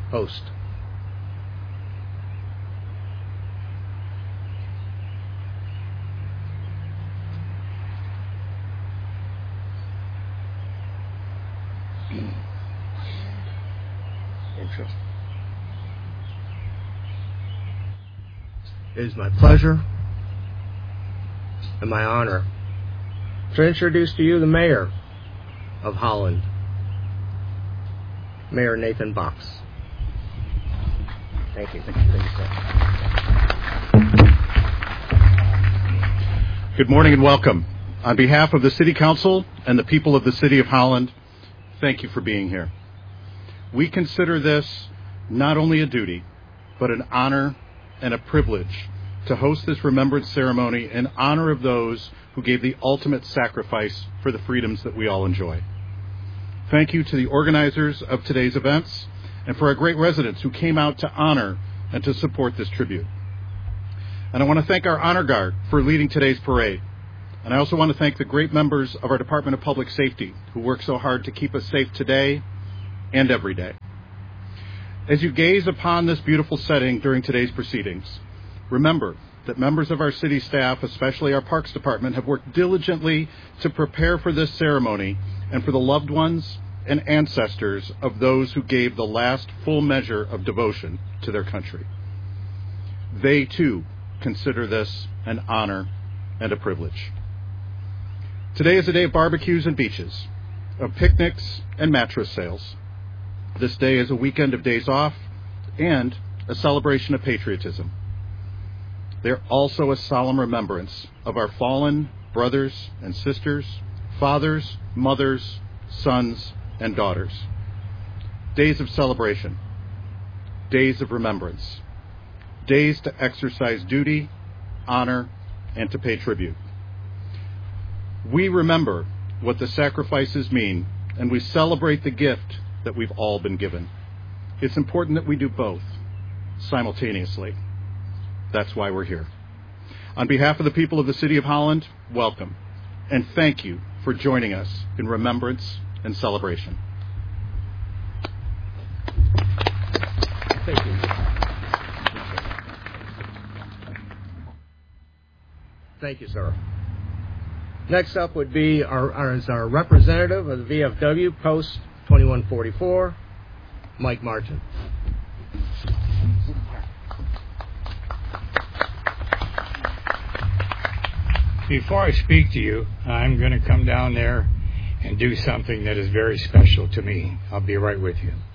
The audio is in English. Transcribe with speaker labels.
Speaker 1: Post. Interesting. It is my pleasure and my honor to introduce to you the mayor of Holland, Mayor Nathan Box. Thank you. Thank you, sir.
Speaker 2: Good morning and welcome. On behalf of the City Council and the people of the City of Holland, thank you for being here. We consider this not only a duty, but an honor and a privilege to host this remembrance ceremony in honor of those who gave the ultimate sacrifice for the freedoms that we all enjoy. Thank you to the organizers of today's events and for our great residents who came out to honor and to support this tribute. And I want to thank our Honor Guard for leading today's parade. And I also want to thank the great members of our Department of Public Safety who work so hard to keep us safe today and every day. As you gaze upon this beautiful setting during today's proceedings, remember that members of our city staff, especially our Parks Department, have worked diligently to prepare for this ceremony and for the loved ones and ancestors of those who gave the last full measure of devotion to their country. They, too, consider this an honor and a privilege. Today is a day of barbecues and beaches, of picnics and mattress sales. This day is a weekend of days off and a celebration of patriotism. They're also a solemn remembrance of our fallen brothers and sisters, fathers, mothers, sons, and daughters. Days of celebration, days of remembrance, days to exercise duty, honor, and to pay tribute. We remember what the sacrifices mean, and we celebrate the gift that we've all been given. It's important that we do both simultaneously. That's why we're here. On behalf of the people of the City of Holland, welcome, and thank you for joining us in remembrance and celebration.
Speaker 1: Thank you. Thank you, sir. Next up would be our representative of the VFW, Post 2144, Mike Martin.
Speaker 3: Before I speak to you, I'm going to come down there and do something that is very special to me. I'll be right with you.